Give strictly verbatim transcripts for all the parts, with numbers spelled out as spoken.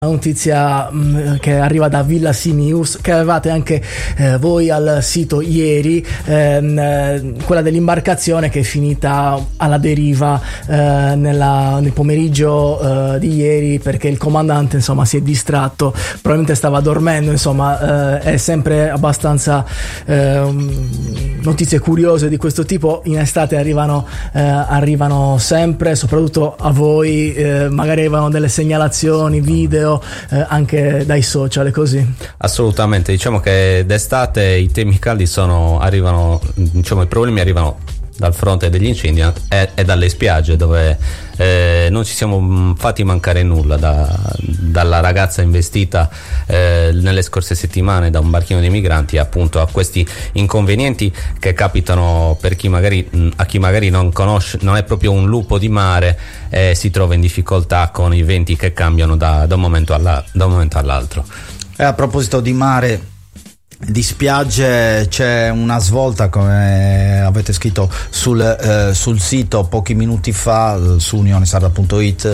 Notizia mh, che arriva da Villa C News, che avevate anche eh, voi al sito ieri, ehm, eh, quella dell'imbarcazione che è finita alla deriva eh, nella, nel pomeriggio eh, di ieri, perché il comandante insomma si è distratto, probabilmente stava dormendo. Insomma eh, è sempre abbastanza eh, notizie curiose di questo tipo in estate arrivano, eh, arrivano sempre, soprattutto a voi, eh, magari arrivano delle segnalazioni, video Eh, anche dai social e così. Assolutamente, diciamo che d'estate i temi caldi sono arrivano, diciamo i problemi arrivano dal fronte degli incendi e, e dalle spiagge, dove eh, non ci siamo fatti mancare nulla da, dalla ragazza investita eh, nelle scorse settimane da un barchino di migranti, appunto a questi inconvenienti che capitano per chi magari a chi magari non conosce, non è proprio un lupo di mare e si trova in difficoltà con i venti che cambiano da, da, un, momento alla, da un momento all'altro. E a proposito di mare, di spiagge, c'è una svolta, come avete scritto sul, eh, sul sito pochi minuti fa su unionesarda punto it.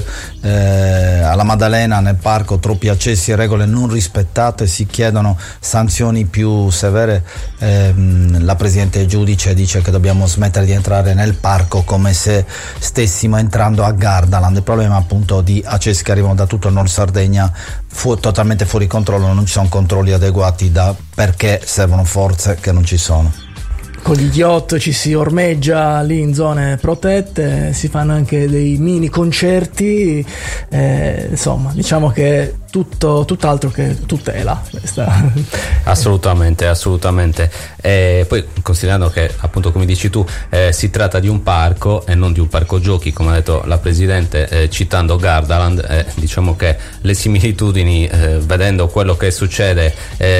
eh, alla Maddalena, nel parco, troppi accessi e regole non rispettate, si chiedono sanzioni più severe. eh, la presidente giudice dice che dobbiamo smettere di entrare nel parco come se stessimo entrando a Gardaland. Il problema appunto di accessi che arrivano da tutto il Nord Sardegna fu totalmente fuori controllo, non ci sono controlli adeguati da, perché servono forze che non ci sono. Con gli yacht ci si ormeggia lì in zone protette, si fanno anche dei mini concerti, eh, insomma diciamo che tutto tutt'altro che tutela questa. Assolutamente, assolutamente. E poi considerando che appunto, come dici tu, eh, si tratta di un parco e non di un parco giochi, come ha detto la presidente, eh, citando Gardaland, eh, diciamo che le similitudini, eh, vedendo quello che succede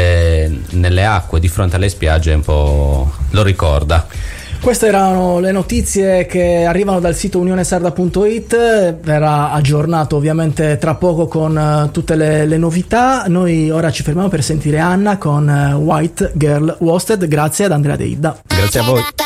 eh, nelle acque di fronte alle spiagge, un po' lo ricorda. Queste erano le notizie che arrivano dal sito unionesarda punto it, verrà aggiornato ovviamente tra poco con uh, tutte le, le novità. Noi ora ci fermiamo per sentire Anna con uh, White Girl Wasted. Grazie ad Andrea Deidda. Grazie a voi.